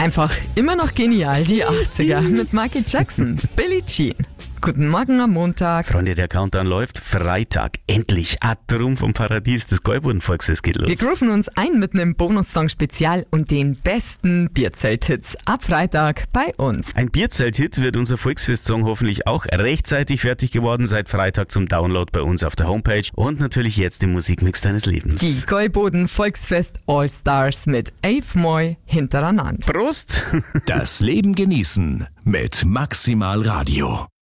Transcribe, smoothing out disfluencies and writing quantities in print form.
Einfach immer noch genial, die 80er mit Michael Jackson, Billie Jean. Guten Morgen am Montag. Freunde, der Countdown läuft. Freitag. Endlich. Trumpf vom Paradies. Das Gäuboden-Volksfest geht los. Wir grooven uns ein mit einem Bonussong-Spezial und den besten Bierzelt-Hits ab Freitag bei uns. Ein Bierzelt-Hit wird unser Volksfest-Song hoffentlich auch rechtzeitig fertig geworden. Seit Freitag zum Download bei uns auf der Homepage. Und natürlich jetzt im Musikmix deines Lebens. Die Gäuboden-Volksfest All-Stars mit 11 Mal hintereinander. Prost! Das Leben genießen mit Maximal Radio.